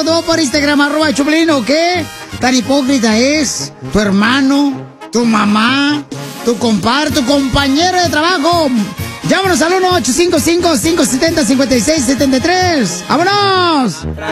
foto por Instagram, @Choplin, ¿o qué? Tan hipócrita es tu hermano, tu mamá, tu compadre, tu compañero de trabajo. Llámanos al 1-855-570-5673. ¡Vámonos!